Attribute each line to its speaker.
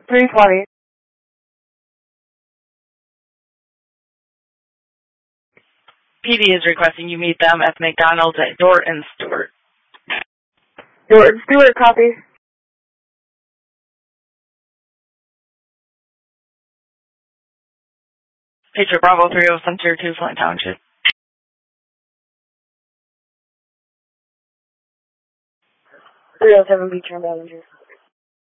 Speaker 1: 320.
Speaker 2: PD is requesting you meet them at McDonald's at Dordt and Stewart.
Speaker 1: Dordt and Stewart, copy.
Speaker 2: Patriot Bravo 3072, Flint Township.
Speaker 1: 307 Beach and Ballinger.